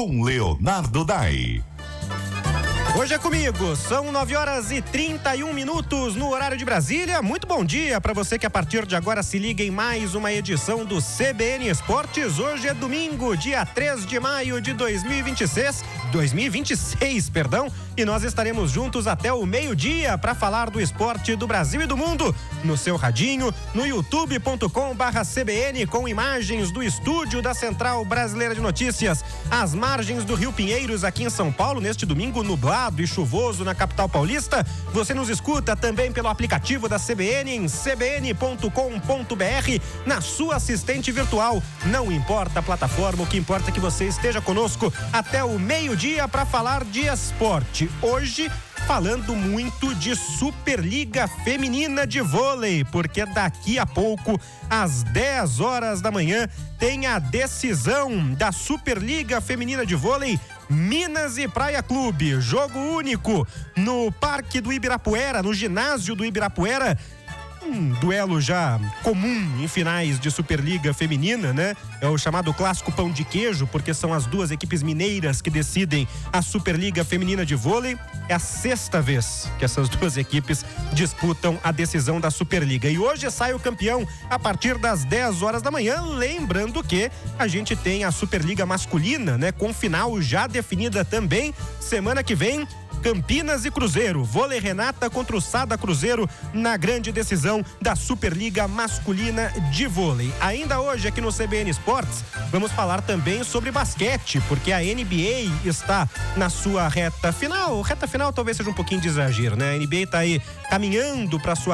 com Leonardo Dai. Hoje é comigo, são 9h31 no horário de Brasília. Muito bom dia para você que a partir de agora se liga em mais uma edição do CBN Esportes. Hoje é domingo, dia 3 de maio de 2026, e nós estaremos juntos até o meio-dia para falar do esporte do Brasil e do mundo, no seu radinho, no youtube.com/CBN, com imagens do estúdio da Central Brasileira de Notícias, às margens do Rio Pinheiros, aqui em São Paulo, neste domingo nublado e chuvoso na capital paulista. Você nos escuta também pelo aplicativo da CBN em cbn.com.br, na sua assistente virtual. Não importa a plataforma, o que importa é que você esteja conosco até o meio-dia para falar de esporte. Hoje, falando muito de Superliga Feminina de Vôlei, porque daqui a pouco, às 10 horas da manhã, tem a decisão da Superliga Feminina de Vôlei, Minas e Praia Clube, jogo único no Parque do Ibirapuera, no ginásio do Ibirapuera. Um duelo já comum em finais de Superliga Feminina, né? É o chamado clássico pão de queijo, porque são as duas equipes mineiras que decidem a Superliga Feminina de Vôlei. É a 6ª vez que essas duas equipes disputam a decisão da Superliga. E hoje sai o campeão a partir das 10 horas da manhã. Lembrando que a gente tem a Superliga masculina, né? Com final já definida também. Semana que vem, Campinas e Cruzeiro, Vôlei Renata contra o Sada Cruzeiro na grande decisão da Superliga Masculina de Vôlei. Ainda hoje aqui no CBN Esportes, vamos falar também sobre basquete, porque a NBA está na sua reta final talvez seja um pouquinho de exagero, né? A NBA está aí caminhando para sua